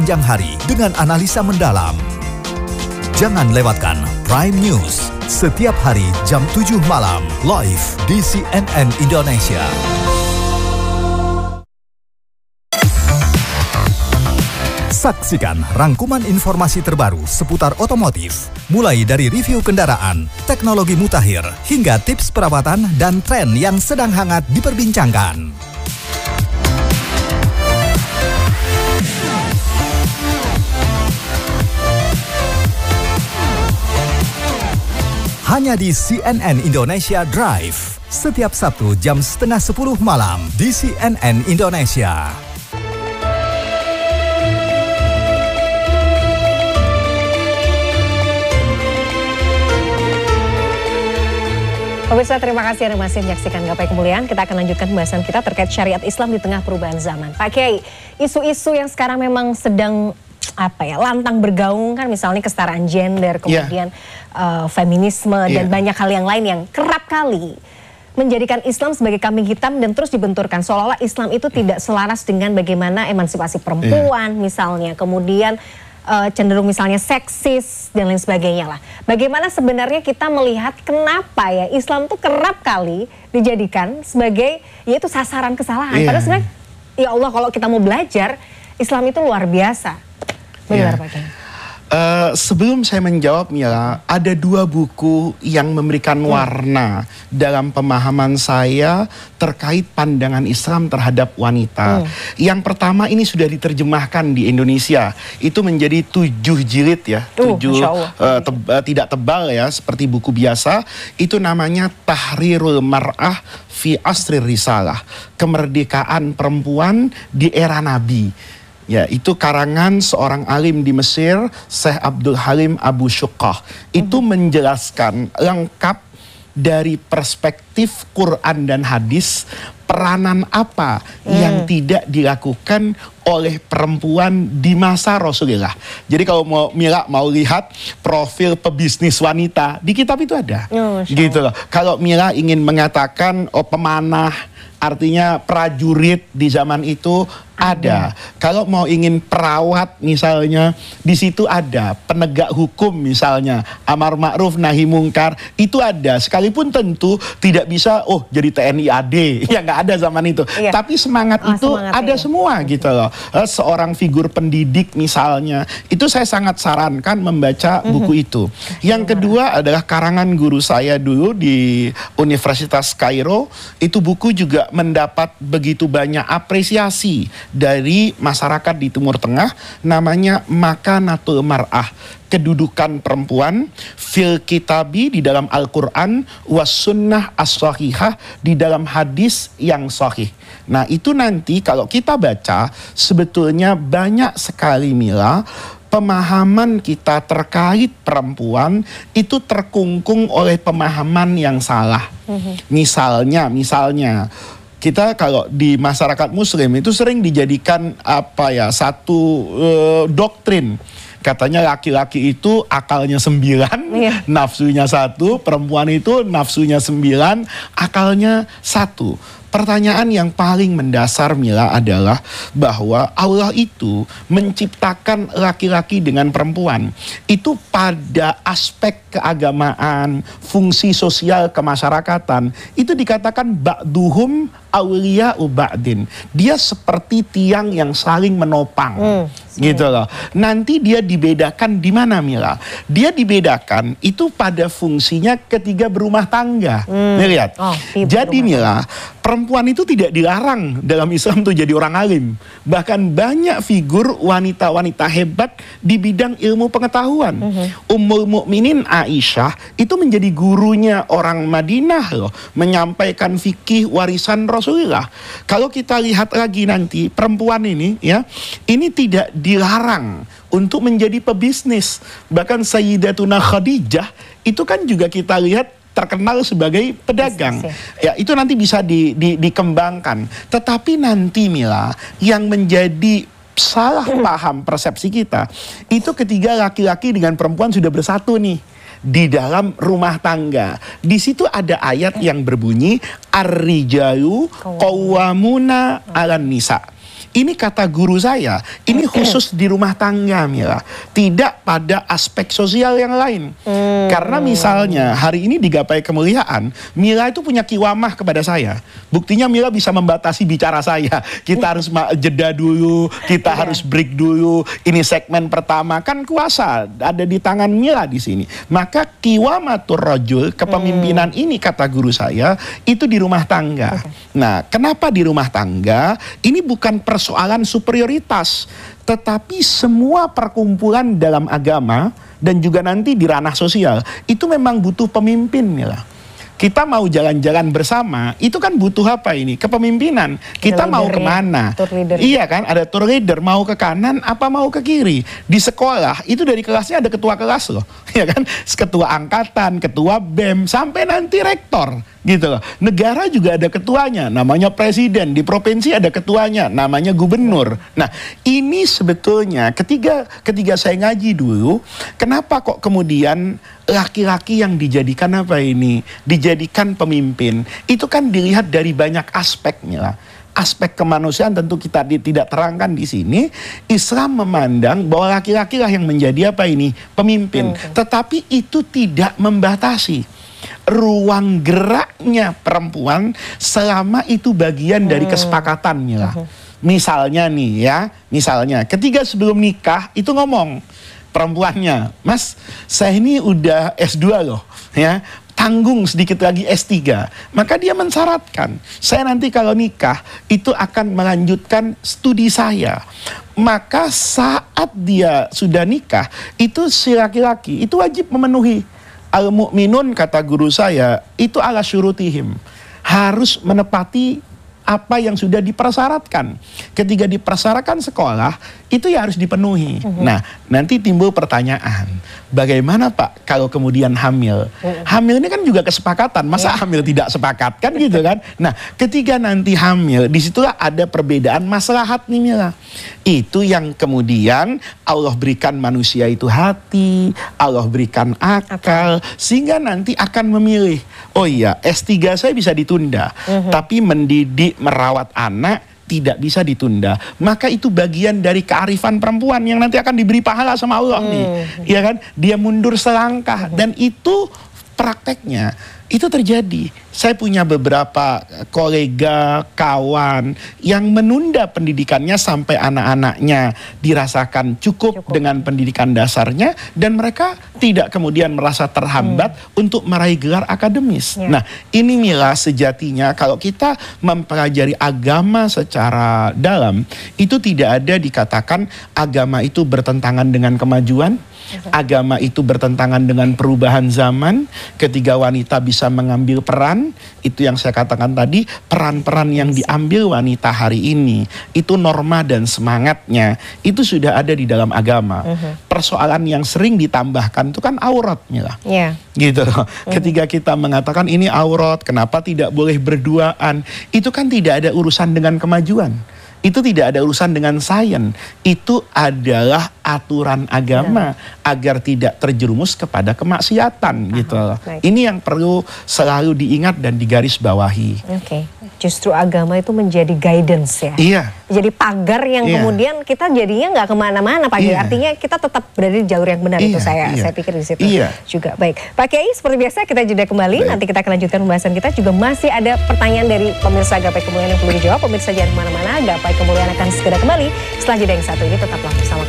Sepanjang hari dengan analisa mendalam. Jangan lewatkan Prime News setiap hari jam 7 malam live di CNN Indonesia. Saksikan rangkuman informasi terbaru seputar otomotif, mulai dari review kendaraan, teknologi mutakhir, hingga tips perawatan dan tren yang sedang hangat diperbincangkan. Hanya di CNN Indonesia Drive, setiap Sabtu jam 9:30 malam di CNN Indonesia. Pemirsa, terima kasih Anda masih menyaksikan Gapai Kemuliaan. Kita akan lanjutkan pembahasan kita terkait syariat Islam di tengah perubahan zaman. Pak Kiai, isu-isu yang sekarang memang sedang lantang bergaung kan, misalnya kesetaraan gender, kemudian feminisme dan banyak hal yang lain yang kerap kali menjadikan Islam sebagai kambing hitam dan terus dibenturkan seolah-olah Islam itu tidak selaras dengan bagaimana emansipasi perempuan misalnya, kemudian cenderung misalnya seksis dan lain sebagainya lah. Bagaimana sebenarnya kita melihat kenapa ya Islam tuh kerap kali dijadikan sebagai yaitu sasaran kesalahan. Padahal sebenarnya ya Allah, kalau kita mau belajar Islam itu luar biasa. Benar, Pak Kiai. Sebelum saya menjawab, Mila, ada dua buku yang memberikan warna dalam pemahaman saya terkait pandangan Islam terhadap wanita. Yang pertama ini sudah diterjemahkan di Indonesia. Itu menjadi 7 jilid ya, 7 tidak tebal ya, seperti buku biasa. Itu namanya Tahrirul Mar'ah fi Asri Risalah, kemerdekaan perempuan di era Nabi. Ya, itu karangan seorang alim di Mesir, Syekh Abdul Halim Abu Syuqqah. Itu menjelaskan lengkap dari perspektif Quran dan hadis, peranan apa yang tidak dilakukan oleh perempuan di masa Rasulullah. Jadi kalau Mila mau lihat profil pebisnis wanita, di kitab itu ada. Gitu loh. Kalau Mila ingin mengatakan pemanah, artinya prajurit di zaman itu ada. Kalau mau ingin perawat misalnya, di situ ada. Penegak hukum misalnya, amar ma'ruf nahi mungkar, itu ada. Sekalipun tentu tidak bisa jadi TNI AD, ya nggak ada zaman itu. Tapi semangat itu ada semua gitu loh. Seorang figur pendidik misalnya, itu saya sangat sarankan membaca buku itu. Yang kedua adalah karangan guru saya dulu di Universitas Kairo. Itu buku juga mendapat begitu banyak apresiasi dari masyarakat di Timur Tengah, namanya Makanatul Mar'ah, kedudukan perempuan fil kitabi di dalam Al-Quran, was sunnah as-sahihah di dalam hadis yang sahih. Nah itu nanti kalau kita baca sebetulnya banyak sekali, Mila, pemahaman kita terkait perempuan itu terkungkung oleh pemahaman yang salah. Misalnya kita kalau di masyarakat muslim itu sering dijadikan satu doktrin. Katanya laki-laki itu akalnya 9, nafsunya 1, perempuan itu nafsunya 9, akalnya 1. Pertanyaan yang paling mendasar, Mila, adalah bahwa Allah itu menciptakan laki-laki dengan perempuan. Itu pada aspek keagamaan, fungsi sosial kemasyarakatan, itu dikatakan ba'duhum awliya'u ba'din. Dia seperti tiang yang saling menopang. Gitu loh. Nanti dia dibedakan di mana, Mila? Dia dibedakan itu pada fungsinya ketika berumah tangga. Lihat. Jadi Mila, perempuan itu tidak dilarang dalam Islam tuh jadi orang alim. Bahkan banyak figur wanita-wanita hebat di bidang ilmu pengetahuan. Ummul Mukminin Aisyah itu menjadi gurunya orang Madinah loh, menyampaikan fikih warisan Rasulullah. Kalau kita lihat lagi nanti, perempuan ini ya, ini tidak dilarang untuk menjadi pebisnis. Bahkan Sayyidatuna Khadijah itu kan juga kita lihat terkenal sebagai pedagang. Ya, itu nanti bisa dikembangkan. Tetapi nanti, Mila, yang menjadi salah paham persepsi kita itu ketika laki-laki dengan perempuan sudah bersatu nih di dalam rumah tangga. Di situ ada ayat yang berbunyi ar-rijalu qawwamuna 'alan nisa. Ini kata guru saya, ini khusus di rumah tangga Mila, tidak pada aspek sosial yang lain. Karena misalnya hari ini di Gapai Kemuliaan, Mila itu punya kiwamah kepada saya. Buktinya Mila bisa membatasi bicara saya. Kita harus jeda dulu, kita harus break dulu. Ini segmen pertama, kan kuasa ada di tangan Mila di sini. Maka kiwamatur rajul, kepemimpinan ini kata guru saya, itu di rumah tangga. Nah, kenapa di rumah tangga? Ini bukan persoalan superioritas, tetapi semua perkumpulan dalam agama dan juga nanti di ranah sosial itu memang butuh pemimpin Mila. Kita mau jalan-jalan bersama, itu kan butuh apa ini? Kepemimpinan. Kita mau kemana? Iya kan, ada tour leader, mau ke kanan, apa mau ke kiri. Di sekolah, itu dari kelasnya ada ketua kelas loh. Ya kan, ketua angkatan, ketua BEM, sampai nanti rektor. Gitu loh. Negara juga ada ketuanya, namanya presiden. Di provinsi ada ketuanya, namanya gubernur. Nah, ini sebetulnya ketika saya ngaji dulu, kenapa kok kemudian laki-laki yang dijadikan apa ini? Dijadikan pemimpin. Itu kan dilihat dari banyak aspeknya lah. Aspek kemanusiaan tentu kita tidak terangkan di sini. Islam memandang bahwa laki-laki lah yang menjadi apa ini? Pemimpin. Tetapi itu tidak membatasi ruang geraknya perempuan selama itu bagian dari kesepakatannya lah. Misalnya nih ya, misalnya ketika sebelum nikah itu ngomong perempuannya, Mas, saya ini udah S2 loh, ya, tanggung sedikit lagi S3. Maka dia mensyaratkan, saya nanti kalau nikah itu akan melanjutkan studi saya. Maka saat dia sudah nikah, itu si laki-laki itu wajib memenuhi. Al-mu'minun kata guru saya, itu ala syurutihim. Harus menepati apa yang sudah dipersyaratkan. Ketika dipersyaratkan sekolah, itu ya harus dipenuhi. Nah, nanti timbul pertanyaan, bagaimana Pak kalau kemudian hamil? Hamil ini kan juga kesepakatan, masa hamil tidak sepakat kan gitu kan? Nah, ketika nanti hamil, disitulah ada perbedaan maslahat nih Mila. Itu yang kemudian Allah berikan manusia itu hati, Allah berikan akal, sehingga nanti akan memilih, oh iya S3 saya bisa ditunda, tapi mendidik, merawat anak tidak bisa ditunda. Maka itu bagian dari kearifan perempuan yang nanti akan diberi pahala sama Allah nih. Ya kan? Dia mundur selangkah dan itu prakteknya itu terjadi. Saya punya beberapa kolega, kawan yang menunda pendidikannya sampai anak-anaknya dirasakan cukup dengan pendidikan dasarnya dan mereka tidak kemudian merasa terhambat untuk meraih gelar akademis. Nah, ini Mila sejatinya kalau kita mempelajari agama secara dalam, itu tidak ada dikatakan agama itu bertentangan dengan kemajuan. Agama itu bertentangan dengan perubahan zaman. Ketika wanita bisa mengambil peran, itu yang saya katakan tadi, peran-peran yang diambil wanita hari ini, itu norma dan semangatnya itu sudah ada di dalam agama. Persoalan yang sering ditambahkan itu kan auratnya lah. Gitu loh. Ketika kita mengatakan ini aurat, kenapa tidak boleh berduaan, itu kan tidak ada urusan dengan kemajuan. Itu tidak ada urusan dengan sains. Itu adalah aturan agama agar tidak terjerumus kepada kemaksiatan gitu loh. Ini yang perlu selalu diingat dan digarisbawahi. Justru agama itu menjadi guidance ya. Jadi pagar yang kemudian kita jadinya nggak kemana-mana Pak Kiai. Artinya kita tetap berada di jalur yang benar itu saya pikir di situ juga. Baik, Pak Kiai seperti biasa kita jeda kembali. Nanti kita akan lanjutkan pembahasan kita. Juga masih ada pertanyaan dari pemirsa Gapai Kemuliaan yang perlu dijawab. Pemirsa jangan kemana-mana. Gapai Kemuliaan akan segera kembali setelah jeda yang satu ini. Tetaplah bersama kami.